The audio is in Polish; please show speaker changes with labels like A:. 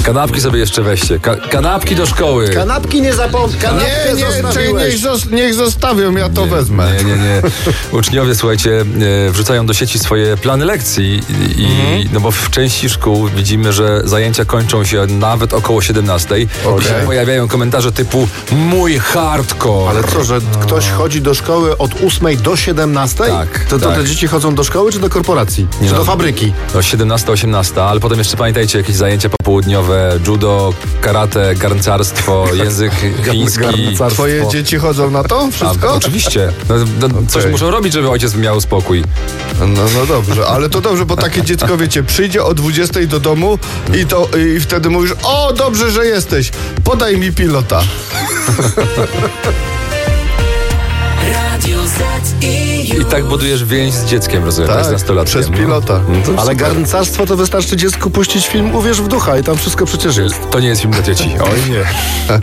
A: Kanapki sobie jeszcze weźcie. Kanapki do szkoły.
B: Kanapki nie zapomnij.
C: Niech zostawią, ja to wezmę.
A: Nie. Uczniowie, słuchajcie, wrzucają do sieci swoje plany lekcji no bo w części szkół widzimy, że zajęcia kończą się nawet około 17. I się pojawiają komentarze typu mój hardcore.
B: Ale co, że ktoś chodzi do szkoły od 8 do 17?
A: Tak.
B: To te dzieci chodzą do szkoły czy do korporacji? Czy do fabryki?
A: Do 17-18, ale potem jeszcze pamiętajcie jakieś zajęcia popołudniowe, judo, karate, garncarstwo, język chiński.
C: Twoje dzieci chodzą na to wszystko?
A: Oczywiście. Coś muszą robić, żeby ojciec miał spokój.
C: No dobrze, ale to dobrze, bo takie dziecko, wiecie, przyjdzie o 20 do domu i wtedy mówisz, o, dobrze, że jesteś, podaj mi pilota.
A: I tak budujesz więź z dzieckiem, rozumiem,
C: Tak,
A: z nastolatkiem.
C: przez pilota.
B: Ale garncarstwo to wystarczy dziecku puścić film Uwierz w ducha i tam wszystko przecież jest.
A: To nie jest film dla dzieci.
C: Oj nie.